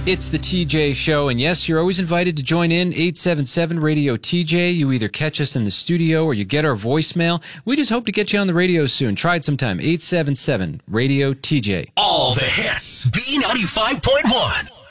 It's the TJ Show, and yes, you're always invited to join in, 877 Radio TJ. You either catch us in the studio or you get our voicemail. We just hope to get you on the radio soon. Try it sometime, 877 Radio TJ. All the hits, B95.1.